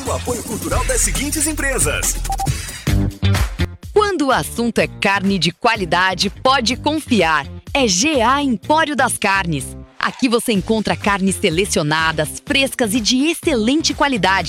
com o apoio cultural das seguintes empresas. Quando o assunto é carne de qualidade, pode confiar. É GA Empório das Carnes. Aqui você encontra carnes selecionadas, frescas e de excelente qualidade.